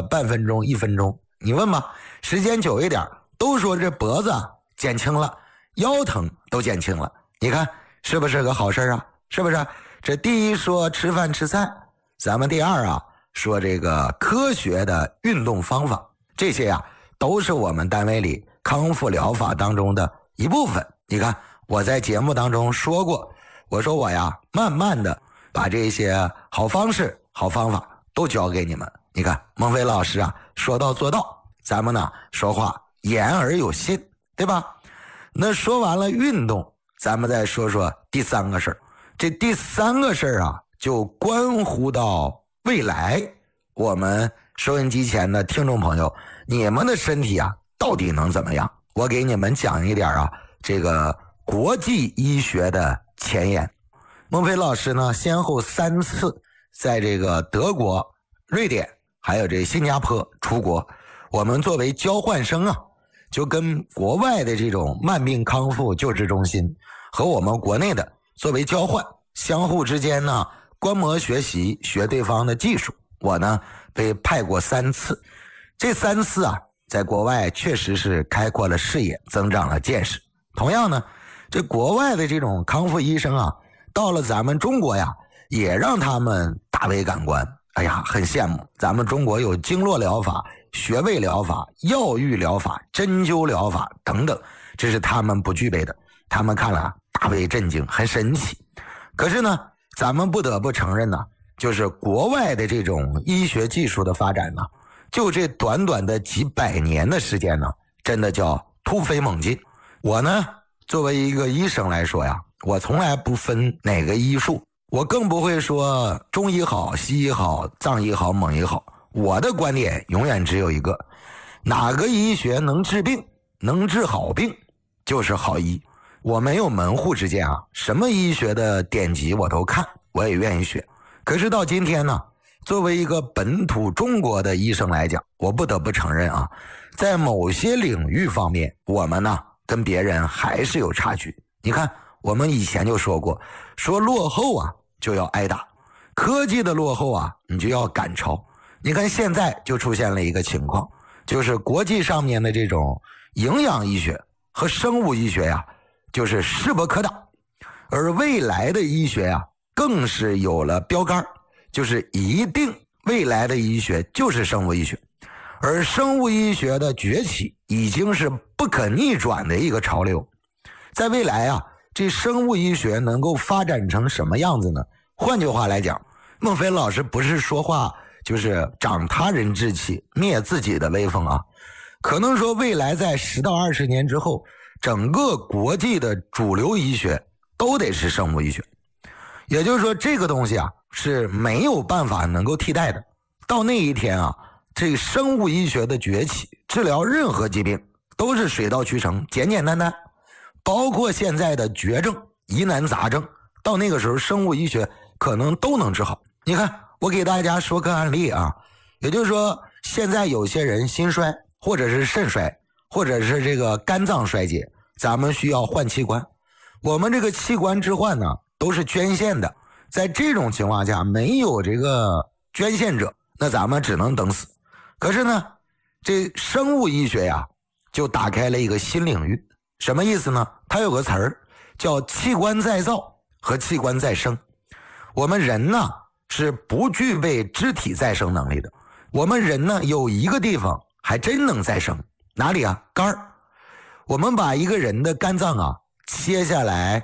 半分钟1分钟，你问吧，时间久一点都说这脖子减轻了，腰疼都减轻了，你看是不是个好事啊？是不是？这第一说吃饭吃菜，咱们第二说这个科学的运动方法，这些都是我们单位里康复疗法当中的一部分。你看我在节目当中说过，我说我慢慢的把这些好方式好方法都教给你们。你看孟非老师说到做到，咱们呢说话言而有信，对吧？那说完了运动，咱们再说说第三个事儿。这第三个事儿就关乎到未来我们收音机前的听众朋友，你们的身体到底能怎么样？我给你们讲一点这个国际医学的前沿。孟非老师呢先后3次在这个德国、瑞典还有这新加坡出国，我们作为交换生就跟国外的这种慢病康复救治中心和我们国内的作为交换，相互之间呢观摩学习，学对方的技术。我呢被派过3次，这3次在国外确实是开阔了视野，增长了见识。同样呢，这国外的这种康复医生到了咱们中国也让他们大为感官。哎呀，很羡慕咱们中国有经络疗法、穴位疗法、药浴疗法、针灸疗法等等，这是他们不具备的，他们看了大为震惊，很神奇。可是呢，咱们不得不承认就是国外的这种医学技术的发展就这短短的几百年的时间真的叫突飞猛进。我呢作为一个医生来说我从来不分哪个医术，我更不会说中医好、西医好、藏医好、蒙医好。我的观点永远只有一个，哪个医学能治病、能治好病就是好医。我没有门户之见什么医学的典籍我都看，我也愿意学。可是到今天呢，作为一个本土中国的医生来讲，我不得不承认在某些领域方面，我们呢跟别人还是有差距。你看我们以前就说过，说落后就要挨打，科技的落后你就要赶超。你看现在就出现了一个情况，就是国际上面的这种营养医学和生物医学就是势不可挡，而未来的医学更是有了标杆，就是一定未来的医学就是生物医学。而生物医学的崛起已经是不可逆转的一个潮流。在未来这生物医学能够发展成什么样子呢？换句话来讲，孟非老师不是说话就是长他人志气，灭自己的威风可能说未来在10到20年之后，整个国际的主流医学都得是生物医学。也就是说这个东西是没有办法能够替代的。到那一天这个生物医学的崛起，治疗任何疾病都是水到渠成，简简单单。包括现在的绝症、疑难杂症，到那个时候生物医学可能都能治好。你看我给大家说个案例也就是说现在有些人心衰，或者是肾衰，或者是这个肝脏衰竭，咱们需要换器官。我们这个器官置换都是捐献的，在这种情况下没有这个捐献者，那咱们只能等死。可是呢，这生物医学就打开了一个新领域。什么意思呢？它有个词儿叫器官再造和器官再生。我们人是不具备肢体再生能力的，我们人有一个地方还真能再生，哪里肝儿。我们把一个人的肝脏切下来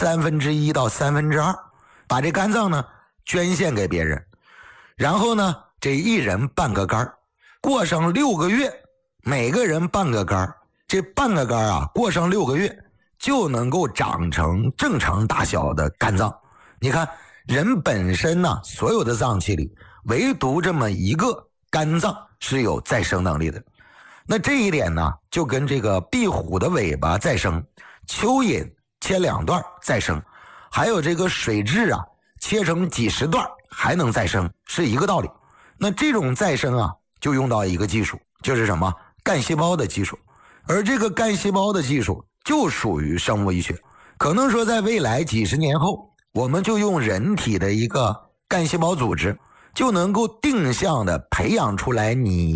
1/3到2/3，把这肝脏捐献给别人，然后这一人半个肝，过上6个月，每个人半个肝，这半个肝过上6个月就能够长成正常大小的肝脏。你看人本身所有的脏器里唯独这么一个肝脏是有再生能力的。那这一点就跟这个壁虎的尾巴再生，蚯蚓切2段再生，还有这个水蛭切成几十段还能再生是一个道理。那这种再生就用到一个技术，就是什么干细胞的技术。而这个干细胞的技术就属于生物医学。可能说在未来几十年后，我们就用人体的一个干细胞组织就能够定向的培养出来你